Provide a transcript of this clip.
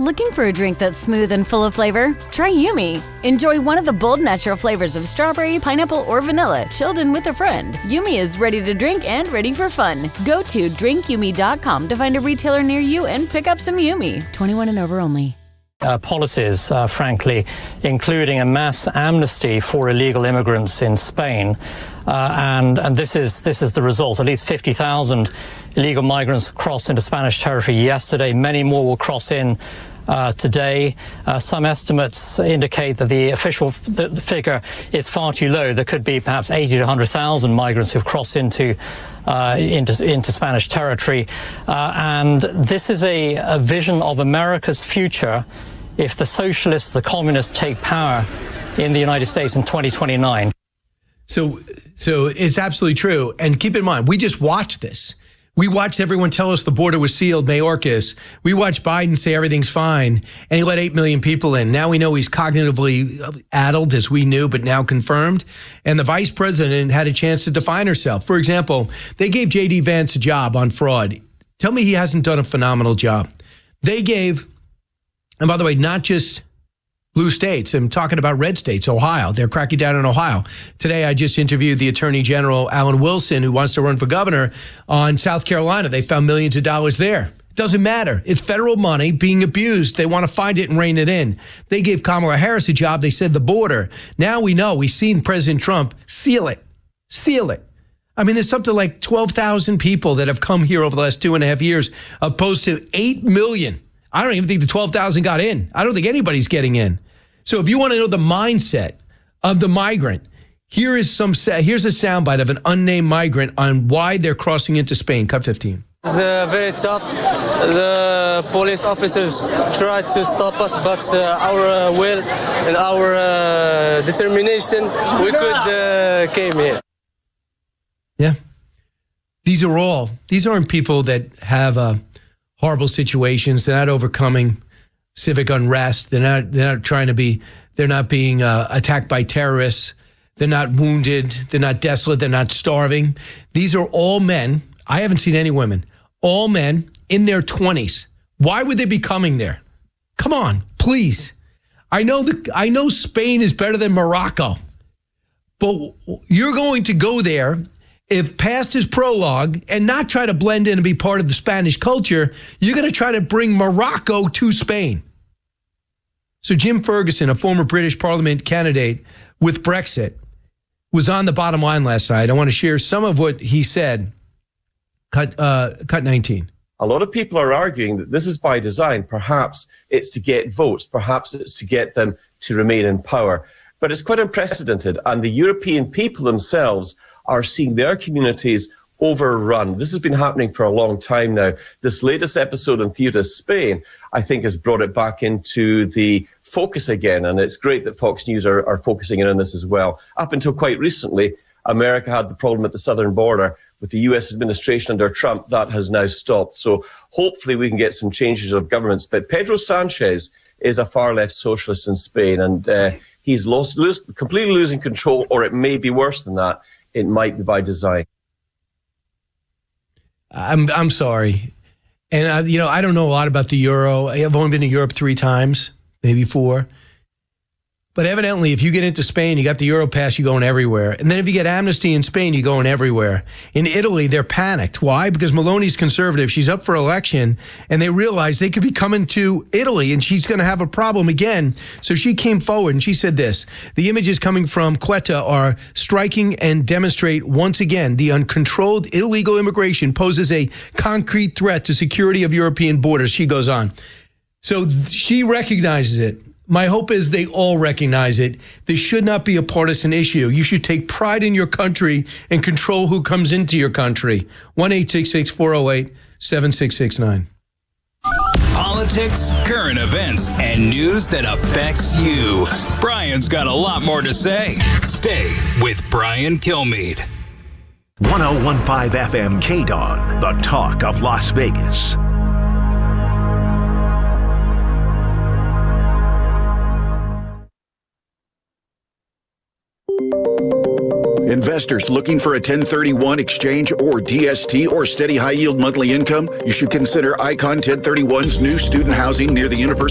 Looking for a drink that's smooth and full of flavor? Try Yumi. Enjoy one of the bold natural flavors of strawberry, pineapple, or vanilla, chilled in with a friend. Yumi is ready to drink and ready for fun. Go to drinkyumi.com to find a retailer near you and pick up some Yumi. 21 and over only. Policies, frankly, including a mass amnesty for illegal immigrants in Spain. And this is the result. At least 50,000 illegal migrants crossed into Spanish territory yesterday. Many more will cross in today. Some estimates indicate that the official figure is far too low. There could be perhaps 80 to 100,000 migrants who've crossed into Spanish territory. And this is a vision of America's future if the socialists, the communists take power in the United States in 2029. So it's absolutely true. And keep in mind, we just watched this. We watched everyone tell us the border was sealed, Mayorkas. We watched Biden say everything's fine, and he let 8 million people in. Now we know he's cognitively addled, as we knew, but now confirmed. And the vice president had a chance to define herself. For example, they gave J.D. Vance a job on fraud. Tell me he hasn't done a phenomenal job. They gave, and by the way, not just blue states. I'm talking about red states, Ohio. They're cracking down in Ohio. Today, I just interviewed the Attorney General, Alan Wilson, who wants to run for governor on South Carolina. They found millions of dollars there. It doesn't matter. It's federal money being abused. They want to find it and rein it in. They gave Kamala Harris a job. They said the border. Now we know. We've seen President Trump seal it. Seal it. I mean, there's something like 12,000 people that have come here over the last 2.5 years, opposed to 8 million. I don't even think the 12,000 got in. I don't think anybody's getting in. So if you want to know the mindset of the migrant, here's a soundbite of an unnamed migrant on why they're crossing into Spain. Cut 15. It's very tough. The police officers try to stop us, but our will and our determination, we could came here. Yeah. These aren't people that have horrible situations. They're not overcoming civic unrest. They're not being attacked by terrorists. They're not wounded. They're not desolate. They're not starving. These are all men. I haven't seen any women. All men in their 20s. Why would they be coming there? Come on, please. I know Spain is better than Morocco, but you're going to go there if past is prologue and not try to blend in and be part of the Spanish culture. You're going to try to bring Morocco to Spain. So Jim Ferguson, a former British Parliament candidate with Brexit, was on the Bottom Line last night. I want to share some of what he said. Cut 19. A lot of people are arguing that this is by design. Perhaps it's to get votes. Perhaps it's to get them to remain in power. But it's quite unprecedented. And the European people themselves are seeing their communities overrun. This has been happening for a long time now. This latest episode in Ceuta, Spain, I think has brought it back into the focus again. And it's great that Fox News are focusing in on this as well. Up until quite recently, America had the problem at the southern border. With the US administration under Trump, that has now stopped. So hopefully we can get some changes of governments. But Pedro Sanchez is a far-left socialist in Spain, and he's completely losing control, or it may be worse than that. It might be by design. I'm sorry. And, I don't know a lot about the euro. I've only been to Europe 3 times, maybe 4. But evidently, if you get into Spain, you got the Euro pass, you're going everywhere. And then if you get amnesty in Spain, you're going everywhere. In Italy, they're panicked. Why? Because Meloni's conservative. She's up for election, and they realize they could be coming to Italy, and she's going to have a problem again. So she came forward, and she said this: the images coming from Ceuta are striking and demonstrate once again the uncontrolled illegal immigration poses a concrete threat to security of European borders. She goes on. So she recognizes it. My hope is they all recognize it. This should not be a partisan issue. You should take pride in your country and control who comes into your country. 1-866-408-7669. Politics, current events, and news that affects you. Brian's got a lot more to say. Stay with Brian Kilmeade. 101.5 FM KDON, the talk of Las Vegas. Investors looking for a 1031 exchange or DST or steady high yield monthly income? You should consider Icon 1031's new student housing near the University